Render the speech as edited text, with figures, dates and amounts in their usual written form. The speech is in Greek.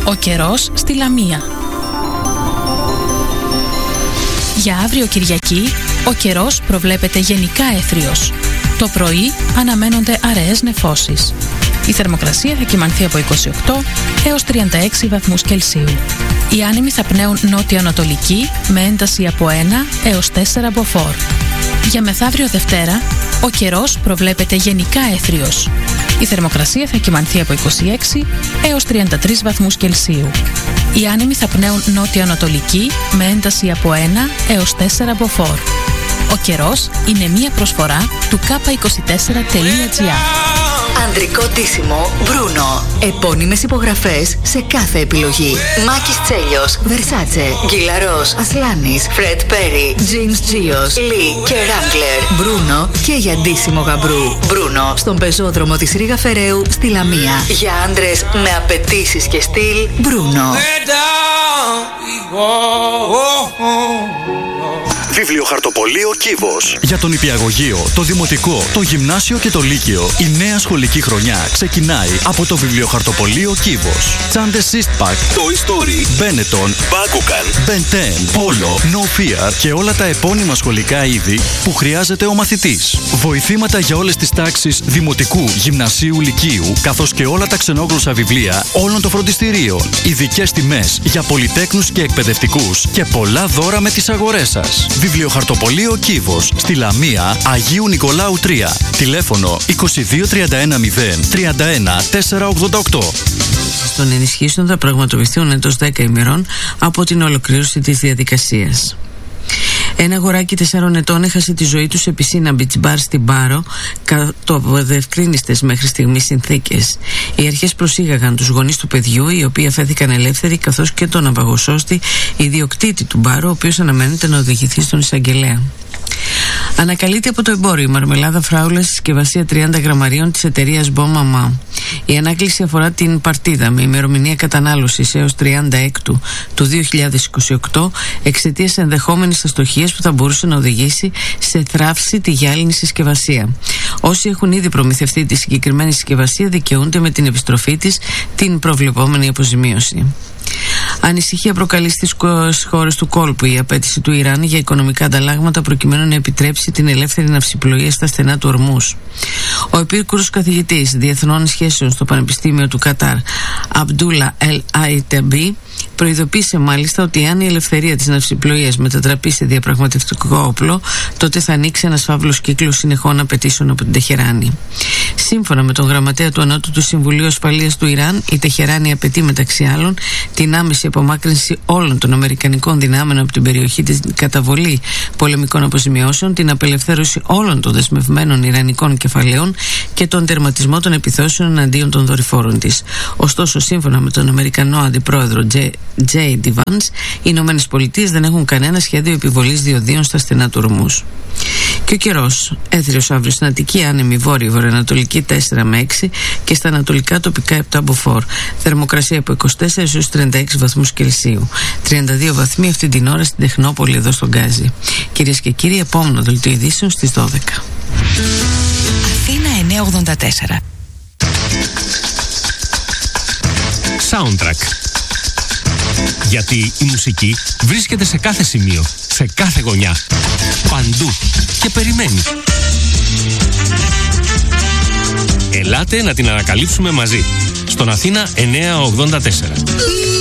Ο καιρός στη Λαμία. Για αύριο Κυριακή, ο καιρός προβλέπεται γενικά έθριος. Το πρωί αναμένονται αραιές νεφώσεις. Η θερμοκρασία θα κυμανθεί από 28 έως 36 βαθμούς Κελσίου. Οι άνεμοι θα πνέουν νότιο-ανατολική με ένταση από 1 έως 4 μποφόρ. Για μεθαύριο Δευτέρα, ο καιρός προβλέπεται γενικά έθριος. Η θερμοκρασία θα κυμανθεί από 26 έως 33 βαθμούς Κελσίου. Οι άνεμοι θα πνέουν νότιο-ανατολική με ένταση από 1 έως 4 μποφόρ. Ο καιρός είναι μία προσφορά του k24.gr. Ανδρικό ντύσιμο Bruno. Επώνυμες υπογραφές σε κάθε επιλογή. Μάκης Τσέλιος, Versace, Γκυλαρός, Ασλάνης, Fred Perry, James Gios, Lee και Wrangler. Bruno και για ντύσιμο γαμπρού. Bruno στον πεζόδρομο της Ρήγα Φεραίου στη Λαμία. Για άντρες με απαιτήσεις και στυλ, Bruno. Βιβλιοχαρτοπωλείο Κύβος. Για τον νηπιαγωγείο, το δημοτικό, το γυμνάσιο και το λύκειο, η νέα σχολική χρονιά ξεκινάει από το Βιβλιοχαρτοπωλείο Κύβος. Τσάντες Eastpak, Toy Story, Benetton, Bakugan, Ben 10, Polo, No Fear και όλα τα επώνυμα σχολικά είδη που χρειάζεται ο μαθητής. Βοηθήματα για όλες τις τάξεις δημοτικού, γυμνασίου, λυκείου, καθώς και όλα τα ξενόγλωσσα βιβλία όλων των φροντιστηρίων. Ειδικές τιμές για πολυτέκνους και εκπαιδευτικούς και πολλά δώρα με τις αγορές σας. Βιβλιοχαρτοπωλείο Κύβος, στη Λαμία, Αγίου Νικολάου 3. Τηλέφωνο 2231 031 488. Των ενισχύσεων θα πραγματοποιηθούν εντός 10 ημερών από την ολοκλήρωση της διαδικασίας. Ένα αγοράκι 4 ετών έχασε τη ζωή του σε πισίνα beach bar στην Πάρο κάτω από ευκρίνιστες μέχρι στιγμής συνθήκες. Οι αρχές προσήγαγαν τους γονείς του παιδιού, οι οποίοι αφέθηκαν ελεύθεροι, καθώς και τον απαγωσώστη ιδιοκτήτη του μπάρου, ο οποίος αναμένεται να οδηγηθεί στον εισαγγελέα. Ανακαλείται από το εμπόριο η μαρμελάδα φράουλα στη συσκευασία 30 γραμμαρίων της εταιρείας Bon Maman. Η ανάκληση αφορά την παρτίδα με ημερομηνία κατανάλωσης έως 36 του 2028 εξαιτίας ενδεχόμενης αστοχίας που θα μπορούσε να οδηγήσει σε θράψη τη γυάλινη συσκευασία. Όσοι έχουν ήδη προμηθευτεί τη συγκεκριμένη συσκευασία δικαιούνται με την επιστροφή της την προβλεπόμενη αποζημίωση. Ανησυχία προκαλεί στις χώρες του κόλπου η απέτηση του Ιράν για οικονομικά ανταλλάγματα προκειμένου να επιτρέψει την ελεύθερη ναυσιπλοεία στα στενά του Ορμούς. Ο επίκουρος καθηγητής διεθνών σχέσεων στο Πανεπιστήμιο του Κατάρ, Αμπτούλα Ελ Αϊταμπή, προειδοποίησε μάλιστα ότι αν η ελευθερία της ναυσιπλοείας μετατραπεί σε διαπραγματευτικό όπλο, τότε θα ανοίξει ένας φαύλος κύκλος συνεχών απαιτήσεων από την Τεχεράνη. Σύμφωνα με τον γραμματέα του Ανώτατου Συμβουλίου Ασφαλείας του Ιράν, η Τεχεράνη απαιτεί μεταξύ άλλων την άμεση απομάκρυνση όλων των αμερικανικών δυνάμεων από την περιοχή, της καταβολή πολεμικών αποζημιώσεων, την απελευθέρωση όλων των δεσμευμένων ιρανικών κεφαλαίων και τον τερματισμό των επιθέσεων εναντίον των δορυφόρων της. Ωστόσο, σύμφωνα με τον Αμερικανό Αντιπρόεδρο J.D. Vance, οι Ηνωμένες Πολιτείες δεν έχουν κανένα σχέδιο επιβολής διοδίων στα στενά του Ορμούς. Και ο καιρός. Έθριος αύριο στην Αττική, άνεμη βόρειο-βορειοανατολική 4 με 6 και στα ανατολικά τοπικά 7 μποφόρ. Θερμοκρασία από 24 έως 36 βαθμούς Κελσίου. 32 βαθμοί αυτή την ώρα στην Τεχνόπολη εδώ στον Γκάζι. Κυρίες και κύριοι, επόμενο δελτίο ειδήσεων στις 12. Αθήνα 984. Soundtrack. Γιατί η μουσική βρίσκεται σε κάθε σημείο, σε κάθε γωνιά, παντού και περιμένει. Ελάτε να την ανακαλύψουμε μαζί στον Αθήνα 984.